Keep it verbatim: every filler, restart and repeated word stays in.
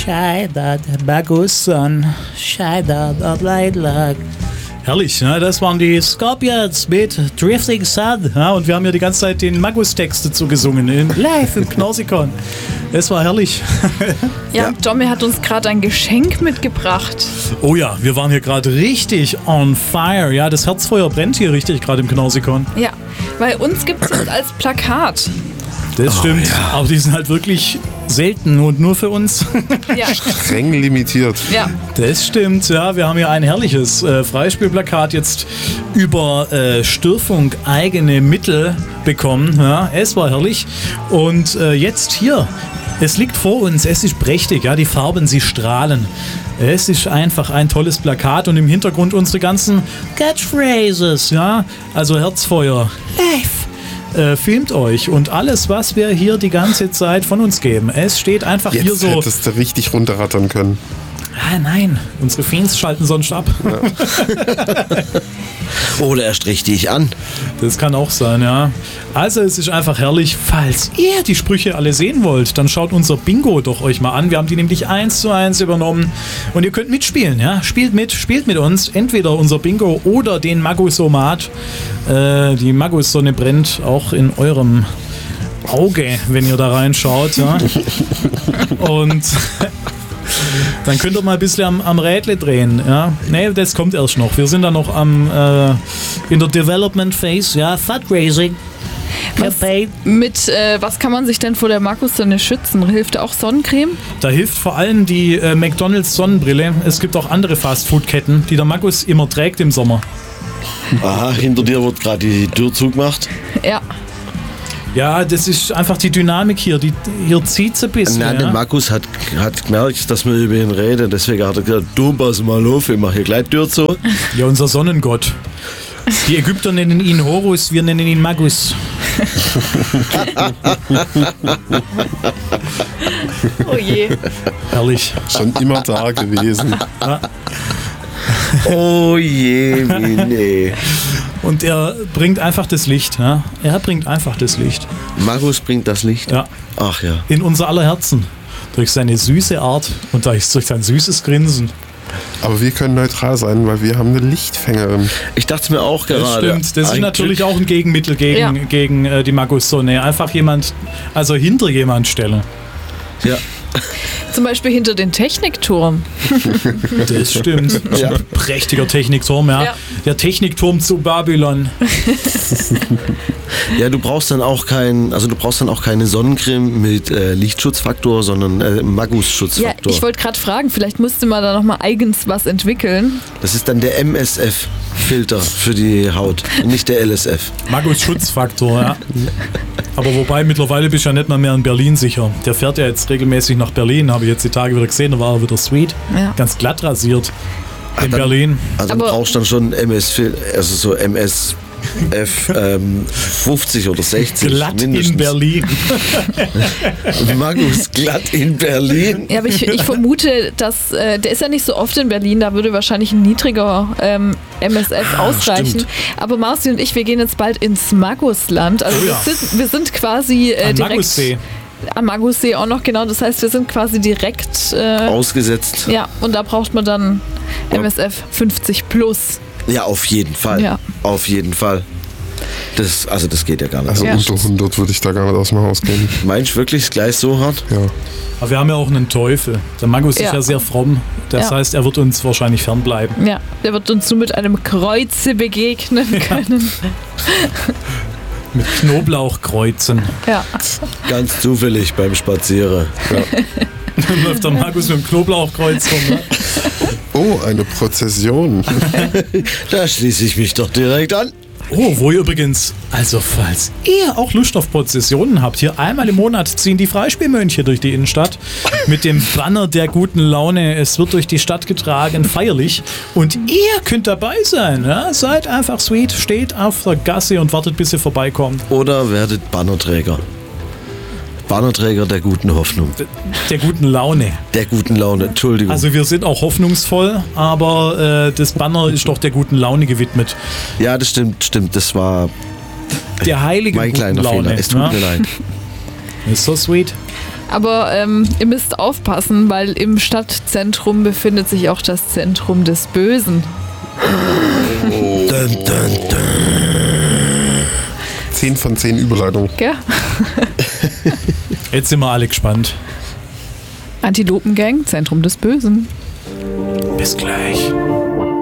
Scheider, der Bagusson, Scheider, der Leidlag. Herrlich, ne? Das waren die Scorpions mit Drifting Sun. Ja, und wir haben ja die ganze Zeit den Magus-Text dazu gesungen, in, live im Knorsikon. Es war herrlich. Ja, und Domi hat uns gerade ein Geschenk mitgebracht. Oh ja, wir waren hier gerade richtig on fire. Ja, das Herzfeuer brennt hier richtig gerade im Knorsikon. Ja, weil uns gibt es jetzt als Plakat. Das stimmt, oh, ja. Aber die sind halt wirklich selten und nur für uns. Ja. Streng limitiert. Ja. Das stimmt, ja. Wir haben hier ein herrliches äh, Freispielplakat jetzt über äh, Störfunk eigene Mittel bekommen. Ja, es war herrlich. Und äh, jetzt hier, es liegt vor uns, es ist prächtig, ja, die Farben, sie strahlen. Es ist einfach ein tolles Plakat und im Hintergrund unsere ganzen Catchphrases, ja, also Herzfeuer, live. Äh, filmt euch und alles, was wir hier die ganze Zeit von uns geben. Es steht einfach Jetzt hier so. Jetzt hättest du richtig runterrattern können. Ah, nein, unsere Fiends schalten sonst ab. Ja. Oder er stricht dich an. Das kann auch sein, ja. Also es ist einfach herrlich. Falls ihr die Sprüche alle sehen wollt, dann schaut unser Bingo doch euch mal an. Wir haben die nämlich eins zu eins übernommen. Und ihr könnt mitspielen, ja. Spielt mit, spielt mit uns. Entweder unser Bingo oder den Magusomat. Äh, die Magussonne brennt auch in eurem Auge, wenn ihr da reinschaut, ja. Und dann könnt ihr mal ein bisschen am, am Rädle drehen. Ja? Nee, das kommt erst noch. Wir sind da noch am äh, in der Development Phase. Ja, Fundraising. Was, mit, äh, was kann man sich denn vor der Magussonne schützen? Hilft auch Sonnencreme? Da hilft vor allem die äh, McDonald's Sonnenbrille. Es gibt auch andere Fastfood-Ketten, die der Magus immer trägt im Sommer. Aha, hinter dir wird gerade die Tür zugemacht. Ja. Ja, das ist einfach die Dynamik hier. Die, hier zieht es ein bisschen. Nein, ja? der Markus hat, hat gemerkt, dass wir über ihn reden. Deswegen hat er gesagt, du pass mal auf, ich mache hier gleich die Tür zu. Ja, unser Sonnengott. Die Ägypter nennen ihn Horus, wir nennen ihn Magus. Oh je. Herrlich. Schon immer da gewesen. Ja. Oh je, nee. Und er bringt einfach das Licht. Ja? Er bringt einfach das Licht. Magus bringt das Licht? Ja. Ach ja. In unser aller Herzen. Durch seine süße Art und durch sein süßes Grinsen. Aber wir können neutral sein, weil wir haben eine Lichtfängerin. Ich dachte es mir auch gerade. Das stimmt. Das ist ein natürlich Glück. auch ein Gegenmittel gegen, Ja. gegen äh, die Magussonne. Einfach jemand, also hinter jemand stellen. Ja. Zum Beispiel hinter den Technikturm. Das stimmt. Ja. Prächtiger Technikturm, ja. Ja. Der Technikturm zu Babylon. Ja, du brauchst dann auch kein, also du brauchst dann auch keine Sonnencreme mit äh, Lichtschutzfaktor, sondern äh, Ja, Magus-Schutzfaktor. ich wollte gerade fragen, vielleicht musste man da nochmal eigens was entwickeln. Das ist dann der M S F-Filter für die Haut, nicht der L S F. Magus Schutzfaktor, ja. Aber wobei, mittlerweile bist du ja nicht mal mehr in Berlin sicher. Der fährt ja jetzt regelmäßig nach Berlin, habe ich jetzt die Tage wieder gesehen, da war er wieder sweet. Ja. Ganz glatt rasiert in Ach, dann, Berlin. Also du Aber- brauchst dann schon M S, also so M S F ähm, fünfzig oder sechzig. Glatt mindestens. in Berlin. Magus glatt in Berlin. Ja, aber ich, ich vermute, dass äh, der ist ja nicht so oft in Berlin, da würde wahrscheinlich ein niedriger ähm, M S F ausreichen. stimmt. Aber Marci und ich, wir gehen jetzt bald ins Magusland. Also Oh ja. wir, sind, wir sind quasi äh, Am direkt Magussee. am Magussee auch noch, genau. Das heißt, wir sind quasi direkt äh, Ausgesetzt. ja, und da braucht man dann M S F fünfzig plus. Ja, auf jeden Fall. Ja. Auf jeden Fall. Das, also das geht ja gar nicht. Also Ja. unter hundert würde ich da gar nicht aus dem Haus gehen. Meinst du wirklich gleich so hart? Ja. Aber wir haben ja auch einen Teufel. Der Magus Ja. ist ja sehr fromm. Das Ja. heißt, er wird uns wahrscheinlich fernbleiben. Ja, der wird uns nur mit einem Kreuze begegnen können. Mit Knoblauchkreuzen. Ja. Ganz zufällig beim Spazieren. Dann läuft der Magus mit dem Knoblauchkreuz rum. Ne? Oh, eine Prozession. Da schließe ich mich doch direkt an. Oh, wo ihr übrigens, also falls ihr auch Lust auf Prozessionen habt, hier einmal im Monat ziehen die Freispielmönche durch die Innenstadt mit dem Banner der guten Laune. Es wird durch die Stadt getragen, feierlich. Und ihr könnt dabei sein. Ja? Seid einfach sweet, steht auf der Gasse und wartet, bis ihr vorbeikommt. Oder werdet Bannerträger. Bannerträger der guten Hoffnung. Der guten Laune. Der guten Laune, Entschuldigung. Also wir sind auch hoffnungsvoll, aber äh, das Banner ist doch der guten Laune gewidmet. ja, das stimmt, stimmt. Das war Der heiligen mein guten kleiner Laune. Fehler. Es tut ja? mir leid. Ist so sweet. Aber ähm, ihr müsst aufpassen, weil im Stadtzentrum befindet sich auch das Zentrum des Bösen. Dun, dun, dun. zehn von zehn Überleitungen. Gell? Jetzt sind wir alle gespannt. Antilopengang, Zentrum des Bösen. Bis gleich.